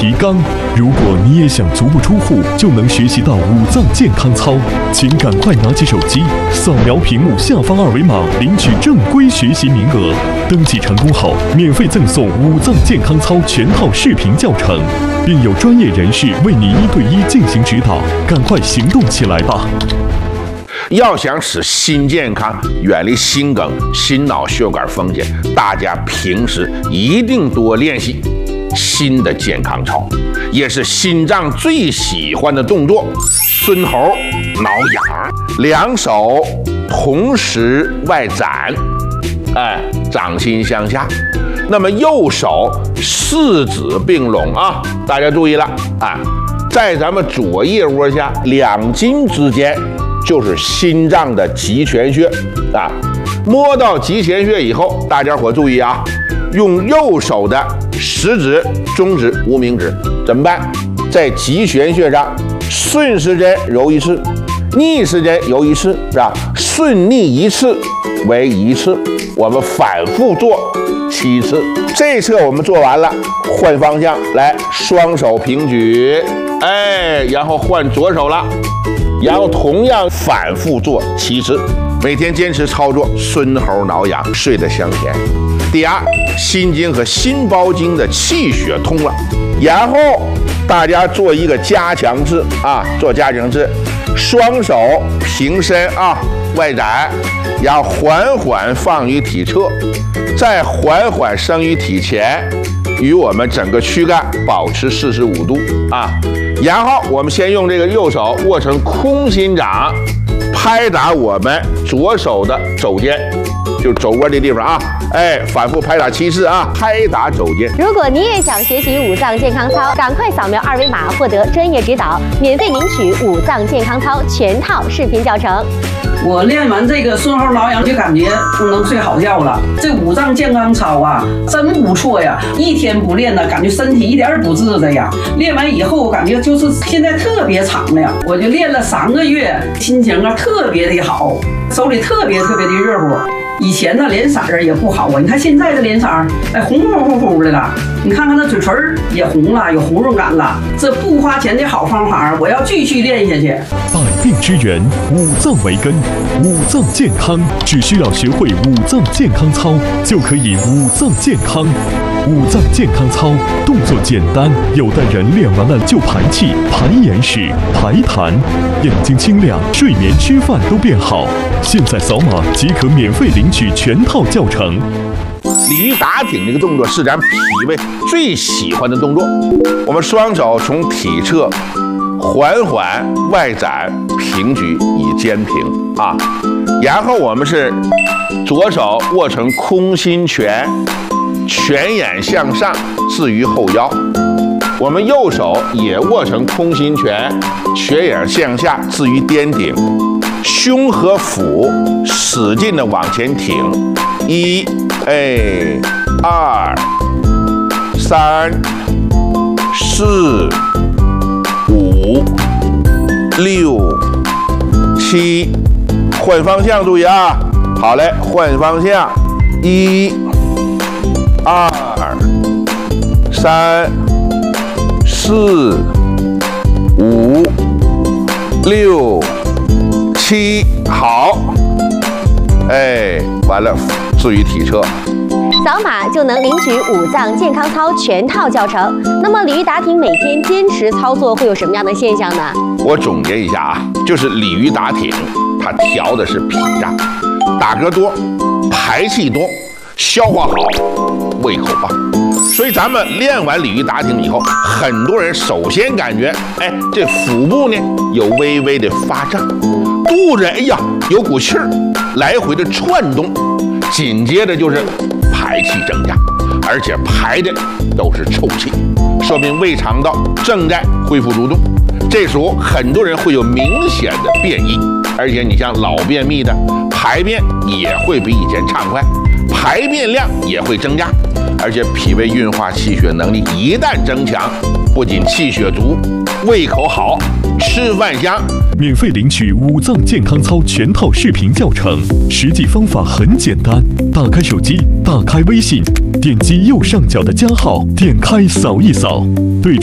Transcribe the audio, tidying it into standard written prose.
提纲。如果你也想足不出户就能学习到五脏健康操，请赶快拿起手机，扫描屏幕下方2维码，领取正规学习名额。登记成功后，免费赠送五脏健康操全套视频教程，并有专业人士为你1对1进行指导。赶快行动起来吧！ 要想使心健康，远离心梗、心脑血管风险，大家平时一定多练习心的健康操，也是心脏最喜欢的动作——顺喉挠痒。两手同时外展，掌心向下。那么右手四指并拢啊，大家注意了啊，在咱们左腋窝下2筋之间就是心脏的极泉穴啊。摸到极泉穴以后，大家伙注意啊，用右手的食指、中指、无名指怎么办？在极泉穴上顺时针揉1次，逆时针揉1次，是吧？顺逆1次为1次，我们反复做7次。这一侧我们做完了，换方向来，双手平举，然后换左手了，然后同样反复做7次。每天坚持操作，顺喉挠痒，睡得香甜。第二，心经和心包经的气血通了，然后大家做一个加强式啊，做加强式，双手平伸啊，外展，然后缓缓放于体侧，再缓缓升于体前，与我们整个躯干保持45度啊。然后我们先用这个右手握成空心掌，拍打我们左手的肘尖，就肘窝这地方啊，反复拍打7次啊，拍打肘尖。 如果你也想学习五脏健康操，赶快扫描2维码获得专业指导，免费领取五脏健康操全套视频教程。 我练完这个顺喉挠痒就感觉能睡好觉了。这五脏健康操啊，真不错呀！一天不练呢，感觉身体一点不自在呀。练完以后，我感觉就是现在特别敞亮。我就练了3个月，心情啊特别的好，手里特别的热乎。以前呢脸色儿也不好啊，你看现在的脸色儿，红乎的了。你看看那嘴唇也红了，有红润感了。这不花钱的好方法，我要继续练下去。 百病之源，五脏为根，五脏健康只需要学会五脏健康操，就可以五脏健康。五脏健康操动作简单，有的人练完了就排气、排眼屎、排痰，眼睛清亮，睡眠、吃饭都变好。现在扫码即可免费领取全套教程。 鲤鱼打挺这个动作是咱脾胃最喜欢的动作。我们双手从体侧缓缓外展平举以肩平啊，然后我们是左手握成空心拳，拳眼向上置于后腰，我们右手也握成空心拳，拳眼向下置于颠顶，胸和腹使劲的往前挺，1、2、3、4、5、6、7，换方向注意啊！好嘞，换方向，1、2、3、4、5、6、7，好，完了，置于体侧。 扫码就能领取五脏健康操全套教程。那么鲤鱼打挺每天坚持操作会有什么样的现象呢？ 我总结一下啊，就是鲤鱼打挺，它调的是脾脏，打嗝多，排气多，消化好，胃口棒。所以咱们练完鲤鱼打挺以后，很多人首先感觉，这腹部呢有微微的发胀，肚子有股气儿来回的窜动，紧接着就是排气增加，而且排的都是臭气，说明胃肠道正在恢复蠕动。这时候很多人会有明显的便意，而且你像老便秘的，排便也会比以前畅快，排便量也会增加，而且脾胃运化气血能力一旦增强，不仅气血足，胃口好，吃饭香。 免费领取五脏健康操全套视频教程，实际方法很简单，打开手机，打开微信，点击右上角的加号，点开扫一扫，对准